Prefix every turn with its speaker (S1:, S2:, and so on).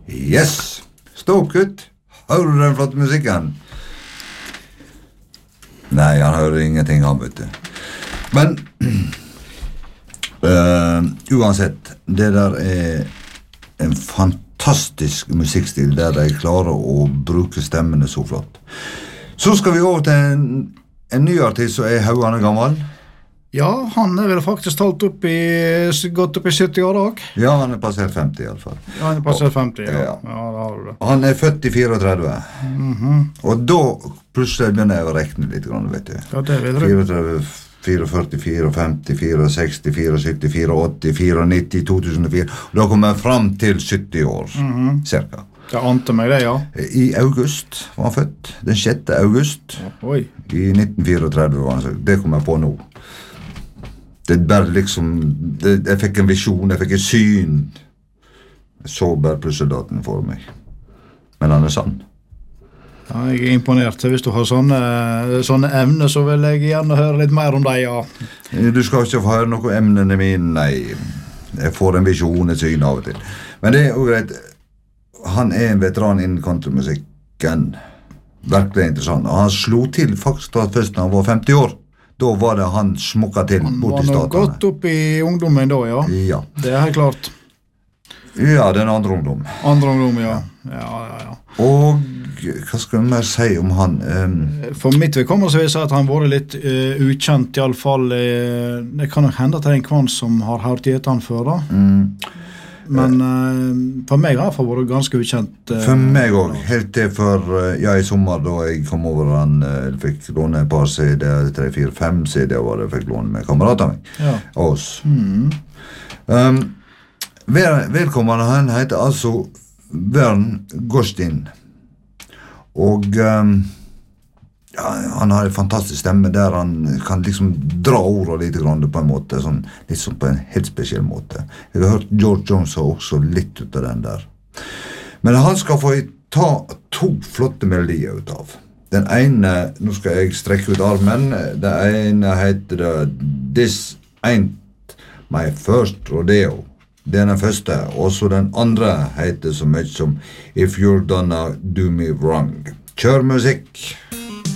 S1: Yes! Ståkutt! Hører du den flotte musikken? Nei, han hører ingenting han, vet du. Men uansett, det der en fantastisk musikkstil der de klarer å bruke stemmene så flott. Så skal vi over til en ny artist som haugane gammel.
S2: Ja, han vel faktisk gått opp i 70 år også.
S1: Ja, han passert 50 i alle fall.
S2: Ja, han passert 50, ja.
S1: Ja.
S2: Ja, da har du det.
S1: Han født i 34. Og da plutselig begynner jeg å rekne litt, vet du.
S2: Ja, det vil du.
S1: 34, 44, 54, 64, 74, 84, 94, 2004. Og da kommer jeg fram til 70 år, cirka.
S2: Det ante meg det, ja.
S1: I august var han født. Den 6. august.
S2: Oi.
S1: I 1934 var han. Det kom jeg på nå. Det bare liksom, jeg fikk en visjon, jeg fikk et syn. Jeg så bare plutselig daten for meg. Men han sann.
S2: Ja, jeg imponert. Hvis du har sånne emner, så vil jeg gjerne høre litt mer om deg, ja.
S1: Du skal ikke få høre noe emnene mine, nei. Jeg får en visjon, et syn av og til. Men det jo greit. Han en veteran innen countrymusikken. Virkelig interessant. Og han slo til faktisk da først når han var 50 år. Da var det han smukket til bort i statene. Han var
S2: gått opp i ungdommen da, ja.
S1: Ja.
S2: Det helt klart.
S1: Ja, den andre ungdom.
S2: Andre ungdom, ja. Ja.
S1: Og hva skal jeg mer si om han?
S2: For mitt vedkommende så vil jeg si at han var litt ukjent, i alle fall. Det kan nok hende at det en kvann som har hørt i han før da. Men for meg har det vært ganske ukjent.
S1: For meg også, helt til for i sommer da jeg kom over han fikk låne et par CD, 3, 4, 5 CD var det jeg fikk låne med kamerater meg.
S2: Ja.
S1: Oss. Velkommende han heter altså Vern Gostin. Og ja, han har en fantastisk stemme der han kan liksom dra ordet litt grann på en måte, sånn, litt sånn på en helt spesiell måte. Jeg har hørt George Jones også litt ut av den der. Men han skal få ta 2 flotte melodier ut av. Den ene, nå skal jeg strekke ut armen, den ene heter This Ain't My First Rodeo. Det den første, og så den andre heter så mye som If You're Gonna Do Me Wrong. Kjør musikk!